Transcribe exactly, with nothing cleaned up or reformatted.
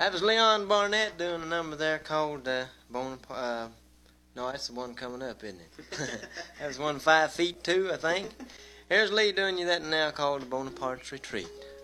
That was Leon Barnett doing a number there called uh, Bonaparte. Uh, no, that's the one coming up, isn't it? That was one five feet two, I think. Here's Lee doing you that now called the Bonaparte's Retreat.